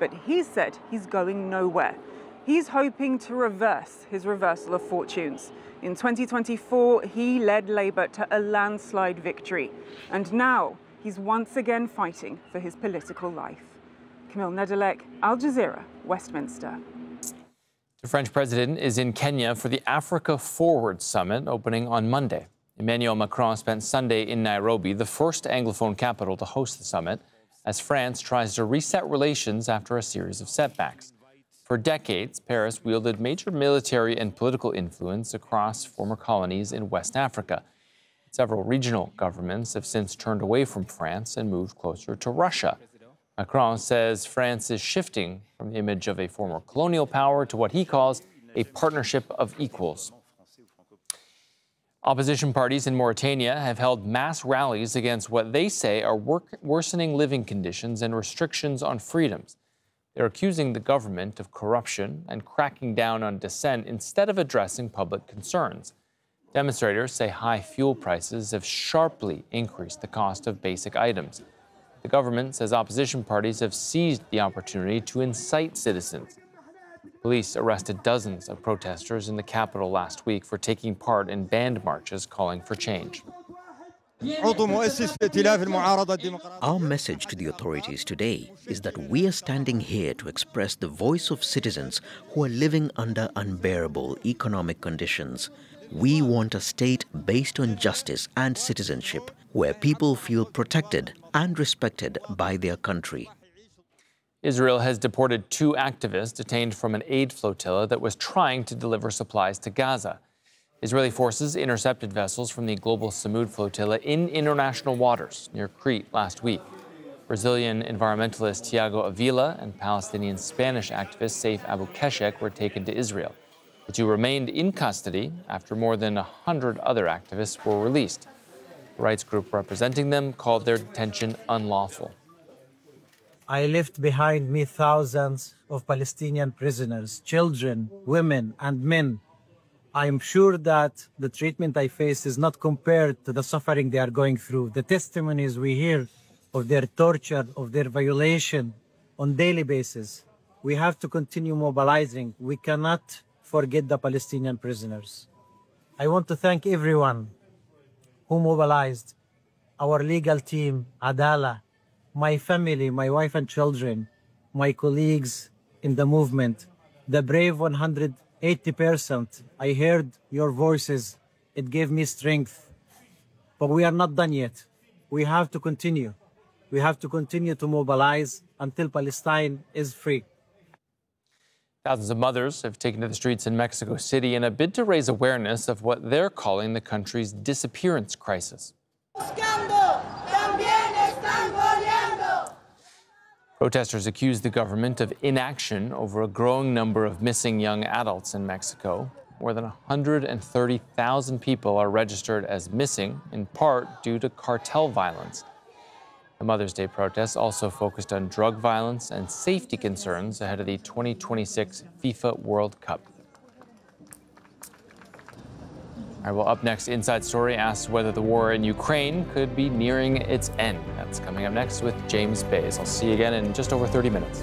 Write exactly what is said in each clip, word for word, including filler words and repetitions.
but he said he's going nowhere. He's hoping to reverse his reversal of fortunes. In twenty twenty-four, he led Labour to a landslide victory. And now he's once again fighting for his political life. Camille Nedelec, Al Jazeera, Westminster. The French president is in Kenya for the Africa Forward Summit opening on Monday. Emmanuel Macron spent Sunday in Nairobi, the first Anglophone capital to host the summit, as France tries to reset relations after a series of setbacks. For decades, Paris wielded major military and political influence across former colonies in West Africa. Several regional governments have since turned away from France and moved closer to Russia. Macron says France is shifting from the image of a former colonial power to what he calls a partnership of equals. Opposition parties in Mauritania have held mass rallies against what they say are work worsening living conditions and restrictions on freedoms. They're accusing the government of corruption and cracking down on dissent instead of addressing public concerns. Demonstrators say high fuel prices have sharply increased the cost of basic items. The government says opposition parties have seized the opportunity to incite citizens. Police arrested dozens of protesters in the capital last week for taking part in band marches calling for change. Our message to the authorities today is that we are standing here to express the voice of citizens who are living under unbearable economic conditions. We want a state based on justice and citizenship, where people feel protected and respected by their country. Israel has deported two activists detained from an aid flotilla that was trying to deliver supplies to Gaza. Israeli forces intercepted vessels from the Global Samud flotilla in international waters near Crete last week. Brazilian environmentalist Tiago Avila and Palestinian Spanish activist Saif Abu Keshek were taken to Israel. The two remained in custody after more than one hundred other activists were released. The rights group representing them called their detention unlawful. I left behind me thousands of Palestinian prisoners, children, women, and men. I am sure that the treatment I face is not compared to the suffering they are going through. The testimonies we hear of their torture, of their violation on daily basis. We have to continue mobilizing. We cannot forget the Palestinian prisoners. I want to thank everyone who mobilized, our legal team, Adala, my family, my wife and children, my colleagues in the movement, the brave one hundred eighty percent. I heard your voices. It gave me strength. But we are not done yet. We have to continue. We have to continue to mobilize until Palestine is free. Thousands of mothers have taken to the streets in Mexico City in a bid to raise awareness of what they're calling the country's disappearance crisis. Protesters accuse the government of inaction over a growing number of missing young adults in Mexico. More than one hundred thirty thousand people are registered as missing, in part due to cartel violence. The Mother's Day protests also focused on drug violence and safety concerns ahead of the twenty twenty-six FIFA World Cup. All right, well, up next, Inside Story asks whether the war in Ukraine could be nearing its end. That's coming up next with James Bays. I'll see you again in just over thirty minutes.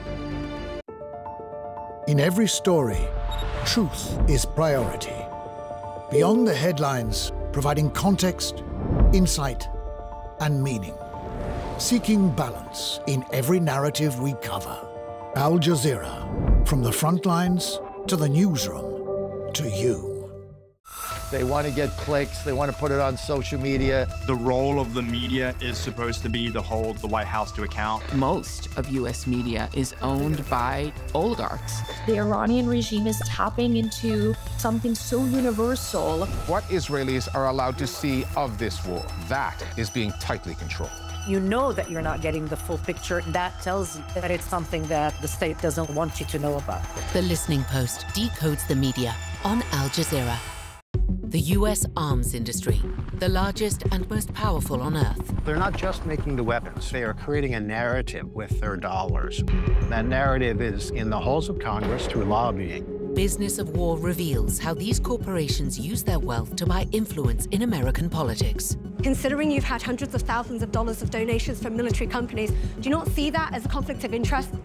In every story, truth is priority. Beyond the headlines, providing context, insight, and meaning. Seeking balance in every narrative we cover. Al Jazeera, from the front lines to the newsroom, to you. They want to get clicks. They want to put it on social media. The role of the media is supposed to be to hold the White House to account. Most of U S media is owned by oligarchs. The Iranian regime is tapping into something so universal. What Israelis are allowed to see of this war, that is being tightly controlled. You know that you're not getting the full picture. That tells you that it's something that the state doesn't want you to know about. The Listening Post decodes the media on Al Jazeera. The U S arms industry, the largest and most powerful on Earth. They're not just making the weapons, they are creating a narrative with their dollars. That narrative is in the halls of Congress through lobbying. Business of War reveals how these corporations use their wealth to buy influence in American politics. Considering you've had hundreds of thousands of dollars of donations from military companies, do you not see that as a conflict of interest?